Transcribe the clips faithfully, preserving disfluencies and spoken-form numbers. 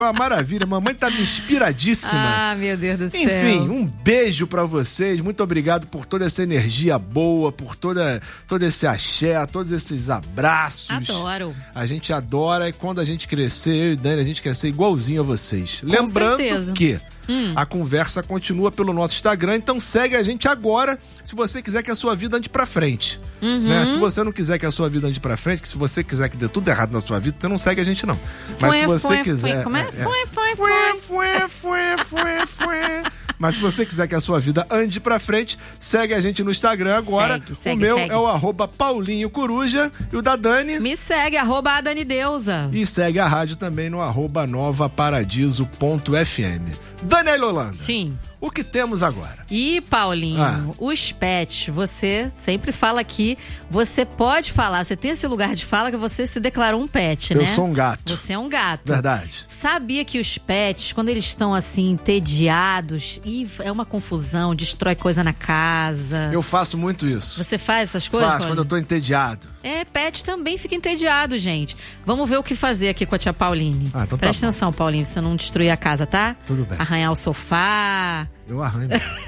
Uma maravilha, mamãe tá inspiradíssima. Ah, meu Deus do céu. Enfim, um beijo pra vocês, muito obrigado por toda essa energia boa, por toda, todo esse axé, todos esses abraços. Adoro. A gente adora e quando a gente crescer, eu e Dani, a gente quer ser igualzinho a vocês. Com Lembrando certeza. que Hum. a conversa continua pelo nosso Instagram, então segue a gente agora, se você quiser que a sua vida ande pra frente. Uhum. Né? Se você não quiser que a sua vida ande pra frente, que se você quiser que dê tudo errado na sua vida, você não segue a gente não. Mas se você Foi, quiser... foi. Como é? é, é. Foi, foi, Foi, foi. foi, foi, foi, foi. Mas se você quiser que a sua vida ande pra frente, segue a gente no Instagram agora. Segue, segue, o meu segue. é o arroba Paulinho Coruja e o da Dani. Me segue, arroba a Dani Deusa. E segue a rádio também no arroba nova paradiso ponto f m. Daniela Holanda. Sim. O que temos agora? E, Paulinho, Ah. os pets, você sempre fala aqui, você pode falar, você tem esse lugar de fala que você se declarou um pet, Eu né? sou um gato. Você é um gato. Verdade. Sabia que os pets, quando eles estão assim, entediados, e é uma confusão, destrói coisa na casa. Eu faço muito isso. Você faz essas coisas, Faço Paulinho? quando eu tô entediado. É, pet também fica entediado, gente. Vamos ver o que fazer aqui com a tia Pauline. Ah, então tá Presta bom. atenção, Paulinho, pra você não destruir a casa, tá? Tudo bem. Arranhar o sofá. Eu arranho.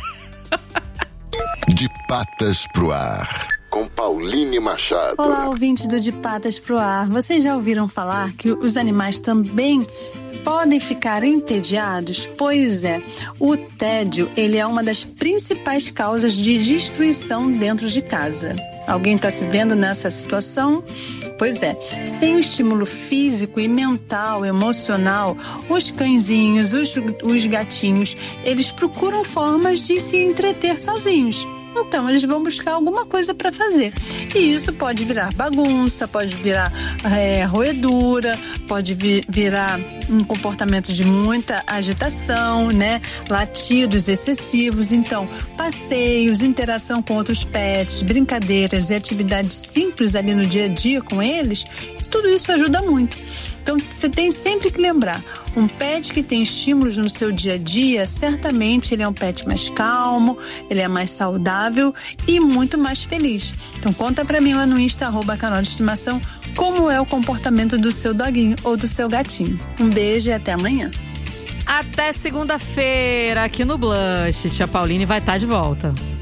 De Patas pro Ar, com Pauline Machado. Olá, ouvintes do De Patas pro Ar. Vocês já ouviram falar que os animais também podem ficar entediados? Pois é, o tédio, ele é uma das principais causas de destruição dentro de casa. Alguém está se vendo nessa situação? Pois é, sem o estímulo físico e mental, emocional, os cãezinhos, os, os gatinhos, eles procuram formas de se entreter sozinhos. Então, eles vão buscar alguma coisa para fazer. E isso pode virar bagunça, pode virar é, roedura, pode vi- virar um comportamento de muita agitação, né? Latidos excessivos. Então, passeios, interação com outros pets, brincadeiras e atividades simples ali no dia a dia com eles, tudo isso ajuda muito. Então, você tem sempre que lembrar, um pet que tem estímulos no seu dia a dia, certamente ele é um pet mais calmo, ele é mais saudável e muito mais feliz. Então, conta pra mim lá no Insta, arroba canal de estimação, como é o comportamento do seu doguinho ou do seu gatinho. Um beijo e até amanhã. Até segunda-feira aqui no Blush. Tia Pauline vai estar de volta.